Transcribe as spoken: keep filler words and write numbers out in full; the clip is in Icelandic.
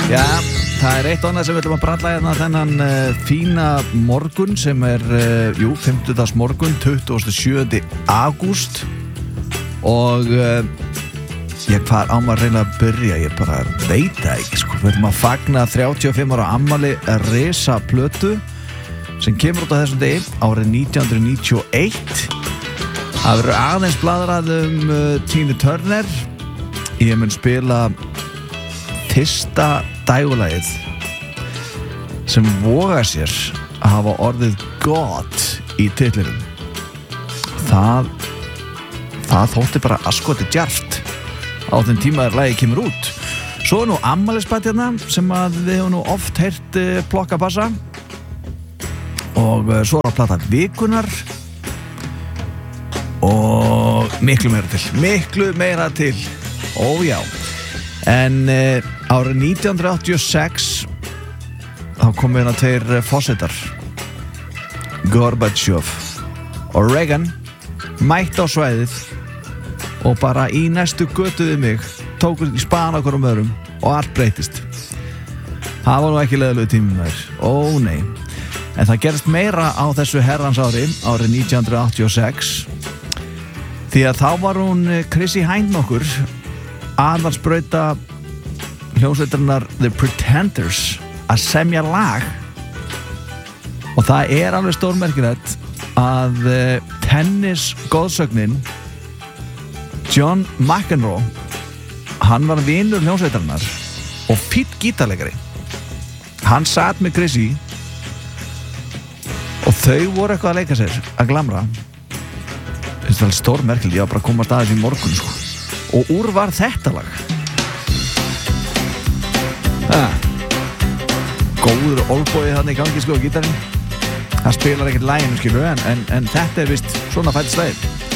Já, það er eitt og annað sem við ætlum að bralla hérna þennan uh, fína morgun sem er, uh, jú, fimmtudags morgun, tuttugasta og sjöunda ágúst og uh, ég hvað á maður að reyna að byrja, ég bara veit það ekki, sko, við ætlum að fagna þrjátíu og fimm ára afmæli Risa plötu sem kemur út á þessum degi árið nítján hundruð níutíu og eitt. Það verður aðeins bladrað um uh, Tina Turner. Ég mun spila fyrsta dægulagið sem vogar sér að hafa orðið God í titlinum. Það það þótti bara askoti djarft á þeim tíma þegar lagið kemur út. Svo er nú afmælisbætt hérna sem að við hefum nú oft heyrt uh, plokka bassa og uh, svo er að plata vikunar og miklu meira til miklu meira til ójá en uh, árið nítján hundruð áttatíu og sex þá komu hérna tveir uh, forsetar Gorbachev og Reagan mætt á svæðið og bara í næstu götu við mig tóku í spana okkur um öðrum og allt breytist. Það var nú ekki leiðilegu tímum þær, ó nei en það gerist meira á þessu herrans ári árið nítján hundruð áttatíu og sex því að þá var hún Chrissie Hynde okkur aðalsbrauta hljómsveitarinnar The Pretenders að semja lag og það er alveg stórmerkilegt að uh, tennis góðsögnin John McEnroe hann var vinur hljómsveitarinnar og fínn gítarleikari. Hann sat með Chrissie og þau voru eitthvað að leika sér að glamra. Það er stórmerkilegt, ég var bara að komast aðeins í morgun sko. Og úr var þetta lag ah. Góður olbóið þarna í gangi sko á gítarinn. Það spilar ekkert laginu skilur en, en, en þetta er vist svona fætt slæð.